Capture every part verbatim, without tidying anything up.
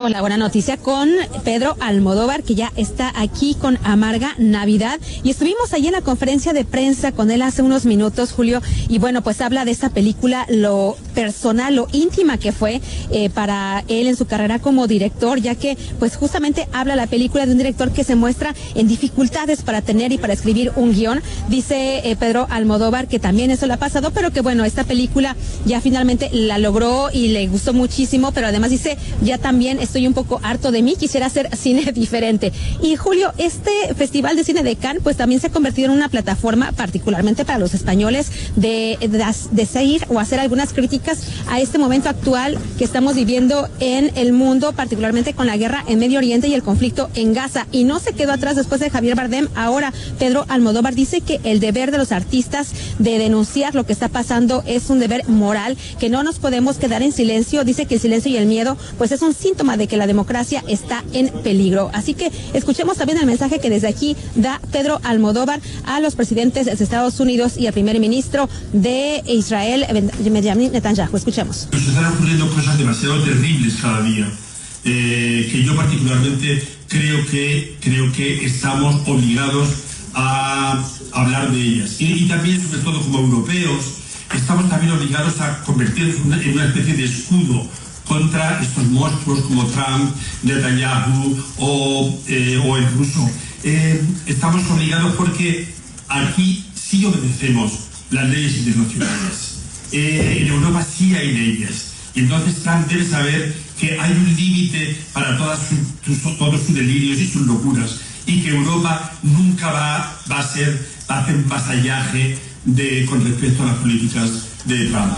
pues la buena noticia con Pedro Almodóvar, que ya está aquí con Amarga Navidad, y estuvimos allí en la conferencia de prensa con él hace unos minutos, Julio, y bueno, pues habla de esta película, lo personal, lo íntima que fue eh, para él en su carrera como director, ya que pues justamente habla la película de un director que se muestra en dificultades para tener y para escribir un guión. Dice eh, Pedro Almodóvar que también eso le ha pasado, pero que bueno, esta película ya finalmente la logró y le gustó muchísimo, pero además dice, ya también estoy un poco harto de mí, quisiera hacer cine diferente. Y Julio, este Festival de Cine de Cannes pues también se ha convertido en una plataforma, particularmente para los españoles, de, de, de seguir o hacer algunas críticas a este momento actual que estamos viviendo en el mundo, particularmente con la guerra en Medio Oriente y el conflicto en Gaza. Y no se quedó atrás después de Javier Bardem. Ahora Pedro Almodóvar dice que el deber de los artistas de denunciar lo que está pasando es un deber moral, que no nos podemos quedar en silencio. Dice que el silencio y el miedo pues es un síntoma de que la democracia está en peligro. Así que escuchemos también el mensaje que desde aquí da Pedro Almodóvar a los presidentes de Estados Unidos y al primer ministro de Israel, Benjamin Netanyahu. Escuchemos. Nos están ocurriendo cosas demasiado terribles cada día, eh, que yo particularmente creo que, creo que estamos obligados a hablar de ellas. Y, y también, sobre todo como europeos, estamos también obligados a convertirnos en una, en una especie de escudo contra estos monstruos como Trump, Netanyahu o, eh, o el ruso. Eh, estamos obligados porque aquí sí obedecemos las leyes internacionales. Eh, en Europa sí hay leyes. Y entonces Trump debe saber que hay un límite para todas sus, sus, todos sus delirios y sus locuras. Y que Europa nunca va, va, a, ser, va a hacer un vasallaje de, con respecto a las políticas de Trump.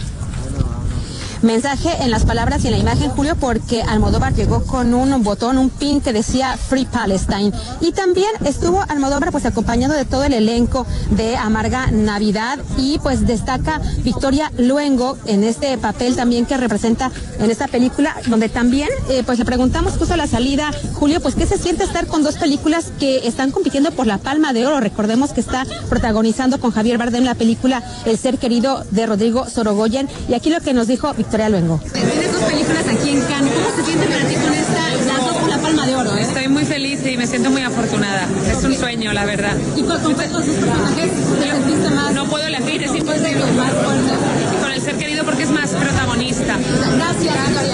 Mensaje en las palabras y en la imagen, Julio, porque Almodóvar llegó con un botón, un pin que decía Free Palestine. Y también estuvo Almodóvar pues acompañado de todo el elenco de Amarga Navidad, y pues destaca Victoria Luengo en este papel también que representa en esta película, donde también eh, pues le preguntamos justo a la salida, Julio, pues qué se siente estar con dos películas que están compitiendo por la Palma de Oro. Recordemos que está protagonizando con Javier Bardem la película El Ser Querido de Rodrigo Sorogoyen, y aquí lo que nos dijo Victoria Luengo. Tienes dos películas aquí en Cannes. ¿Cómo se siente para ti con esta, las dos con la Palma de Oro? ¿eh? Estoy muy feliz y me siento muy afortunada. Es un sueño, la verdad. ¿Y con, con estos dos personajes te sentiste más? No puedo elegir, es imposible. Más fuerte. Y con El Ser Querido porque es más protagonista. Gracias, Victoria.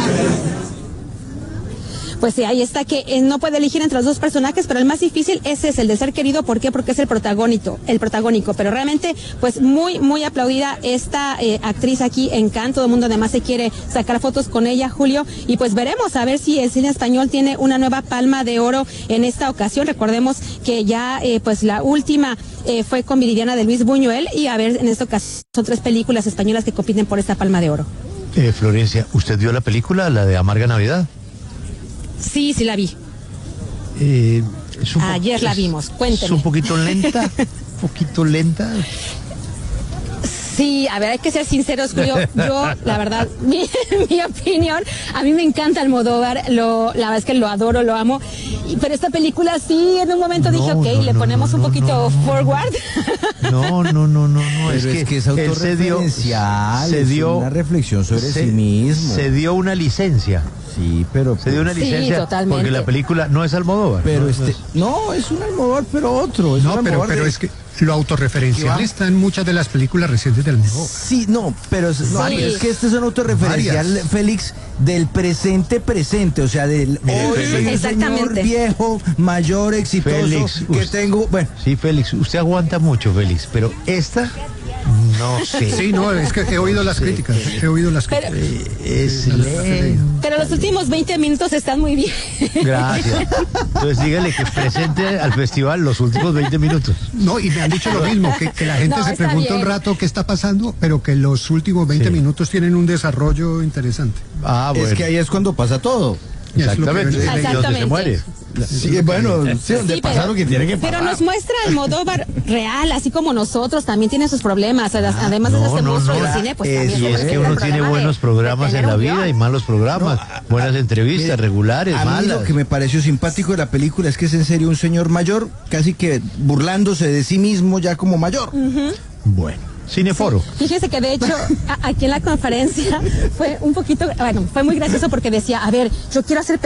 Pues sí, ahí está, que eh, no puede elegir entre los dos personajes, pero el más difícil ese es el de Ser Querido. ¿Por qué? Porque es el protagónico, el protagónico. Pero realmente, pues muy, muy aplaudida esta eh, actriz aquí en Cannes. Todo el mundo además se quiere sacar fotos con ella, Julio. Y pues veremos a ver si el cine español tiene una nueva Palma de Oro en esta ocasión. Recordemos que ya, eh, pues la última eh, fue con Viridiana de Luis Buñuel, y a ver, en esta ocasión son tres películas españolas que compiten por esta Palma de Oro. Eh, Florencia, ¿usted vio la película, la de Amarga Navidad? Sí, sí la vi. Eh, es un Ayer la vimos, cuénteme. Es un poquito lenta, un poquito lenta. Sí, a ver, hay que ser sinceros, Julio. Yo, la verdad, mi, mi opinión, a mí me encanta Almodóvar, lo, la verdad es que lo adoro, lo amo. Y, pero esta película sí, en un momento No, dije, ok, no, le no, ponemos no, un no, poquito no, no, forward. No, no, no, no, no. Pero Es, es que, que es él se dio, autorreferencial, se es dio una reflexión sobre se, sí mismo. Se dio una licencia. Sí, pero Se dio una Sí, licencia totalmente. porque la película no es Almodóvar. pero no, este no es- no es un Almodóvar, pero otro. Es No, un pero, Almodóvar pero de- es que lo autorreferencial ¿Qué va? está en muchas de las películas recientes del Almodóvar. Sí, no, pero es, no, Sí. es que este es un autorreferencial, Varias. Félix, del presente presente, o sea, del Mire, hoy Félix. soy un Exactamente. señor viejo, mayor, exitoso, Félix, que usted- tengo, bueno, Sí, Félix, usted aguanta mucho, Félix, pero esta no sé. Sí, no, es que he oído las críticas, he oído las Pero, críticas. Eh, Es lento. pero los últimos veinte minutos están muy bien. Gracias. Entonces dígale que presente al festival los últimos veinte minutos. No, y me han dicho lo mismo, que, que la gente No, se está pregunta un bien. rato qué está pasando, pero que los últimos veinte Sí. minutos tienen un desarrollo interesante. Ah, bueno. es que ahí es cuando pasa todo. Y es lo que- Exactamente. Y donde se Exactamente. muere. Sí, bueno, sí, donde Sí, pasa pero- lo que tiene que pasar. Pero nos muestra Almodóvar real, así como nosotros, también tiene sus problemas. Además de No, este no, monstruo no. del cine, pues Es- también Y es tiene que el uno problema tiene de- buenos de programas tener en la un vida guión. y malos programas, buenas entrevistas, Mire, regulares, a mí malas. lo que me pareció simpático de la película es que es en serio un señor mayor, casi que burlándose de sí mismo ya como mayor. Bueno, Cineforo. Fíjese que de hecho a- aquí en la conferencia fue un poquito, bueno, fue muy gracioso porque decía, a ver, yo quiero hacer